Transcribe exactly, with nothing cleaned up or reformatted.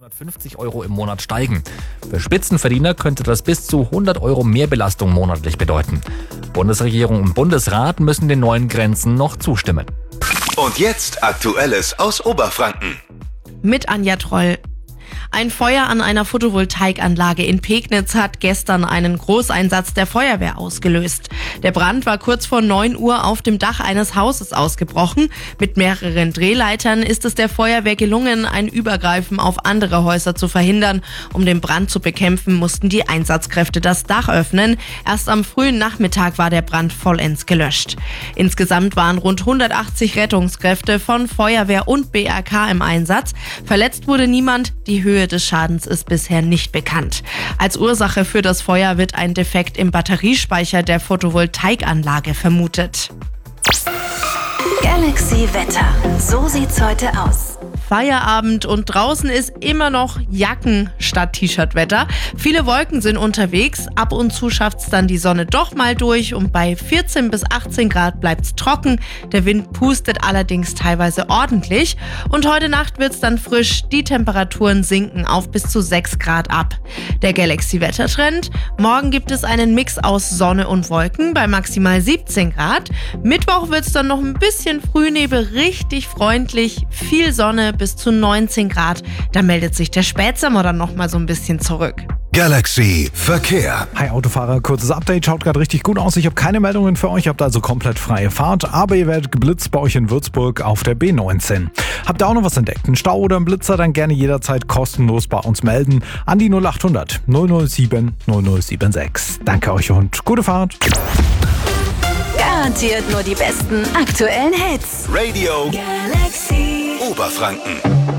hundertfünfzig Euro im Monat steigen. Für Spitzenverdiener könnte das bis zu hundert Euro Mehrbelastung monatlich bedeuten. Bundesregierung und Bundesrat müssen den neuen Grenzen noch zustimmen. Und jetzt Aktuelles aus Oberfranken. Mit Anja Troll. Ein Feuer an einer Photovoltaikanlage in Pegnitz hat gestern einen Großeinsatz der Feuerwehr ausgelöst. Der Brand war kurz vor neun Uhr auf dem Dach eines Hauses ausgebrochen. Mit mehreren Drehleitern ist es der Feuerwehr gelungen, ein Übergreifen auf andere Häuser zu verhindern. Um den Brand zu bekämpfen, mussten die Einsatzkräfte das Dach öffnen. Erst am frühen Nachmittag war der Brand vollends gelöscht. Insgesamt waren rund hundertachtzig Rettungskräfte von Feuerwehr und B R K im Einsatz. Verletzt wurde niemand. Die Höhe des Schadens ist bisher nicht bekannt. Als Ursache für das Feuer wird ein Defekt im Batteriespeicher der Photovoltaikanlage vermutet. Galaxy Wetter. So sieht's heute aus. Feierabend und draußen ist immer noch Jacken statt T-Shirt-Wetter. Viele Wolken sind unterwegs. Ab und zu schafft's dann die Sonne doch mal durch und bei vierzehn bis achtzehn Grad bleibt's trocken. Der Wind pustet allerdings teilweise ordentlich. Und heute Nacht wird's dann frisch. Die Temperaturen sinken auf bis zu sechs Grad ab. Der Galaxy-Wettertrend. Morgen gibt es einen Mix aus Sonne und Wolken bei maximal siebzehn Grad. Mittwoch wird's dann noch ein bisschen Frühnebel, richtig freundlich. Viel Sonne bis zu neunzehn Grad. Da meldet sich der Spätsommer dann noch mal so ein bisschen zurück. Galaxy Verkehr. Hi Autofahrer, kurzes Update, schaut gerade richtig gut aus. Ich habe keine Meldungen für euch, habt also komplett freie Fahrt, aber ihr werdet geblitzt bei euch in Würzburg auf der B neunzehn. Habt ihr auch noch was entdeckt, einen Stau oder einen Blitzer, dann gerne jederzeit kostenlos bei uns melden an die null achthundert null null sieben null null sieben sechs. Danke euch und gute Fahrt. Garantiert nur die besten aktuellen Hits. Radio Galaxy Oberfranken.